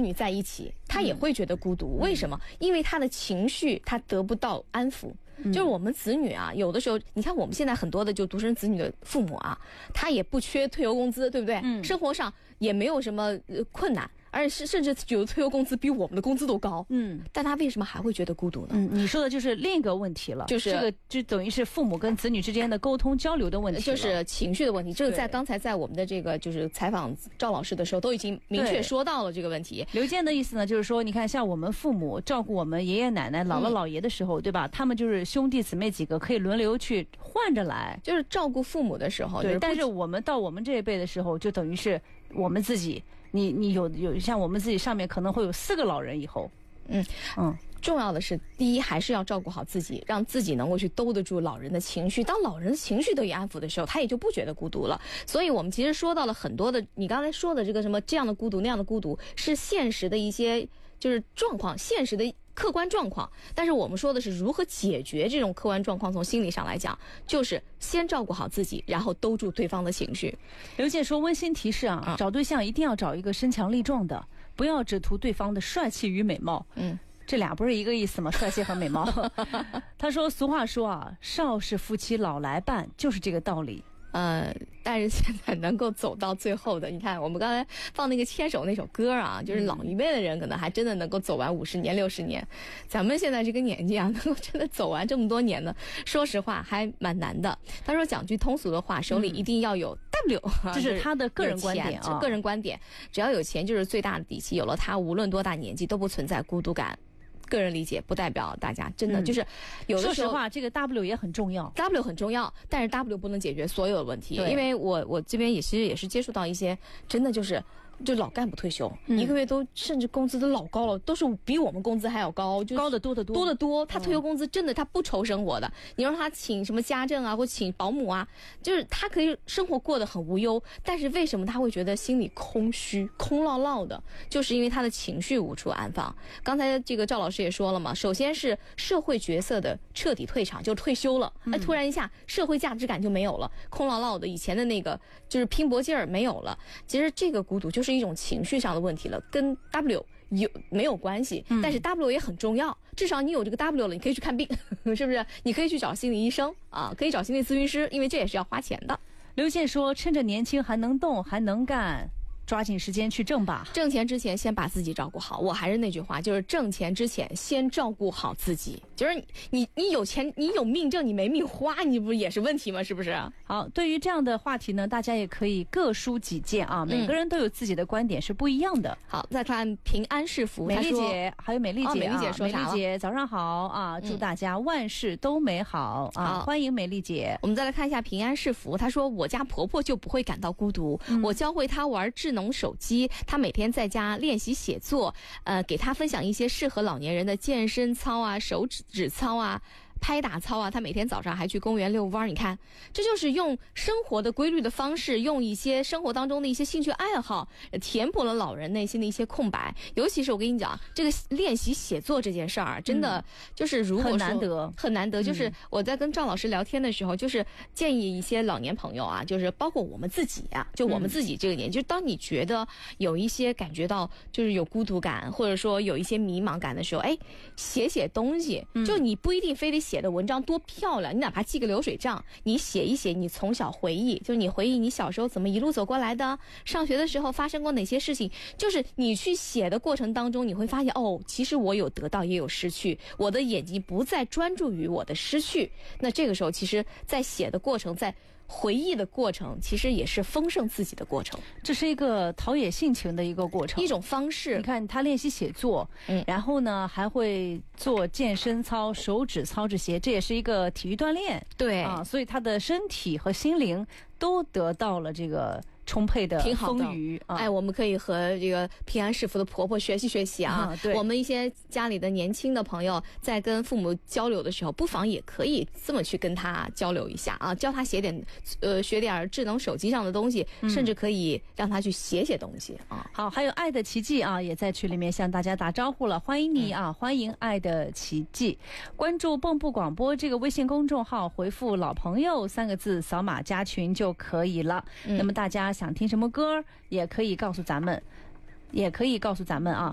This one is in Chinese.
女在一起，他也会觉得孤独。为什么？因为他的情绪他得不到安抚。就是我们子女啊，有的时候你看我们现在很多的就独生子女的父母啊，他也不缺退休工资，对不对？生活上也没有什么困难。而且甚至有的退休工资比我们的工资都高，但他为什么还会觉得孤独呢？ 你说的就是另一个问题了，就是这个就等于是父母跟子女之间的沟通交流的问题， 就是情绪的问题。这个刚才在我们的这个就是采访赵老师的时候都已经明确说到了这个问题。 刘健的意思呢，就是说，你看像我们父母照顾我们爷爷奶奶、姥姥姥爷的时候，对吧？他们就是兄弟姊妹几个可以轮流去换着来， 就是照顾父母的时候。 对，但是我们到我们这一辈的时候，就等于是我们自己。你有像我们自己上面可能会有4个老人以后， 重要的是第一还是要照顾好自己，让自己能够去兜得住老人的情绪。当老人的情绪得以安抚的时候，他也就不觉得孤独了。所以我们其实说到了很多的，你刚才说的这个什么这样的孤独那样的孤独，是现实的一些就是状况，现实的客观状况。但是我们说的是如何解决这种客观状况，从心理上来讲，就是先照顾好自己，然后兜住对方的情绪。 刘姐说，温馨提示啊，找对象一定要找一个身强力壮的，不要只图对方的帅气与美貌。这俩不是一个意思吗？帅气和美貌。他说，俗话说啊，少是夫妻老来伴，就是这个道理。 但是现在能够走到最后的，你看我们刚才放那个牵手那首歌啊，就是老一辈的人可能还真的能够走完50年60年，咱们现在这个年纪啊，能够真的走完这么多年呢，说实话还蛮难的。他说讲句通俗的话，手里一定要有 W， 这是他的个人观点啊， 个人观点，只要有钱就是最大的底气，有了它，无论多大年纪都不存在孤独感。个人理解不代表大家真的就是有的时候， 说实话，这个 W 也很重要 ，W 很重要，但是 W 不能解决所有的问题，因为我这边其实也是接触到一些真的就老干部退休，一个月都甚至工资都老高了，都是比我们工资还要高，就高得多得多， 多得多。他退休工资真的他不愁生活的，你让他请什么家政啊，或请保姆啊，就是他可以生活过得很无忧，但是为什么他会觉得心里空虚、空落落的？就是因为他的情绪无处安放。刚才这个赵老师也说了嘛，首先是社会角色的彻底退场，就退休了，突然一下社会价值感就没有了，空落落的，以前的那个就是拼搏劲儿没有了。其实这个孤独就是一种情绪上的问题了，跟 W 没有关系，但是 W 也很重要，至少你有这个 W 了，你可以去看病，是不是？你可以去找心理医生啊，可以找心理咨询师，因为这也是要花钱的。 刘健说，趁着年轻还能动还能干，抓紧时间去挣吧。 挣钱之前先把自己照顾好，我还是那句话，就是挣钱之前先照顾好自己。就是你有钱，你有命挣，你没命花，你不也是问题吗？是不是？ 好，对于这样的话题呢，大家也可以各抒己见啊，每个人都有自己的观点是不一样的。 好，再看平安是福， 美丽姐还有美丽姐， 美丽姐说啥了？ 美丽姐早上好啊，祝大家万事都美好啊！欢迎美丽姐。 我们再来看一下平安是福，她说我家婆婆就不会感到孤独，我教会她玩智能手机，她每天在家练习写作，给她分享一些适合老年人的健身操啊、手指操啊、拍打操啊，他每天早上还去公园遛弯。你看，这就是用生活的规律的方式，用一些生活当中的一些兴趣爱好，填补了老人内心的一些空白。尤其是我跟你讲，这个练习写作这件事儿，真的就是如果说很难得。就是我在跟赵老师聊天的时候，就是建议一些老年朋友啊，就是包括我们自己啊，就我们自己这个年纪，就当你觉得有一些感觉到就是有孤独感，或者说有一些迷茫感的时候，写东西，就你不一定非得写的文章多漂亮，你哪怕记个流水账，你写一写你从小回忆，就是你回忆你小时候怎么一路走过来的，上学的时候发生过哪些事情，就是你去写的过程当中，你会发现其实我有得到也有失去，我的眼睛不再专注于我的失去，那这个时候其实在写的过程，在回忆的过程，其实也是丰盛自己的过程， 这是一个陶冶性情的一个过程， 一种方式。 你看他练习写作，然后呢还会做健身操、手指操这些，这也是一个体育锻炼。 对啊，所以他的身体和心灵都得到了这个充沛的丰腴。 我们可以和这个平安是福的婆婆学习学习啊。 对， 我们一些家里的年轻的朋友在跟父母交流的时候，不妨也可以这么去跟他交流一下啊，教他学点智能手机上的东西，甚至可以让他去写东西啊。 好，还有爱的奇迹啊，也在群里面向大家打招呼了，欢迎你啊，欢迎爱的奇迹，关注蚌埠广播这个微信公众号，回复老朋友3个字，扫码加群就可以了。那么大家想听什么歌也可以告诉咱们啊。